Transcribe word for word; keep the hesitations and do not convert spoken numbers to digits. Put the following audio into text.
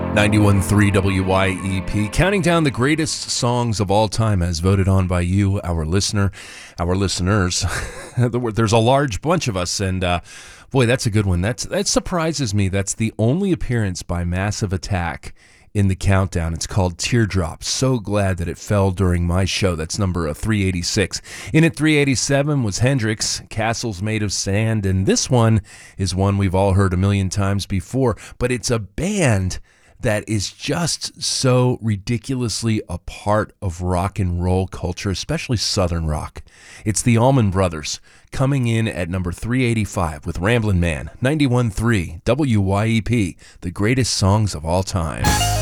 ninety-one point three W Y E P, counting down the greatest songs of all time as voted on by you, our listener, our listeners. There's a large bunch of us, and uh, boy, that's a good one. That's That surprises me. That's the only appearance by Massive Attack in the countdown. It's called Teardrop. So glad that it fell during my show. That's number uh, three eighty-six. In at three eighty-seven was Hendrix, Castles Made of Sand, and this one is one we've all heard a million times before, but it's a band that is just so ridiculously a part of rock and roll culture, especially Southern rock. It's the Allman Brothers, coming in at number three eighty-five with Ramblin' Man, ninety-one point three W Y E P, the greatest songs of all time.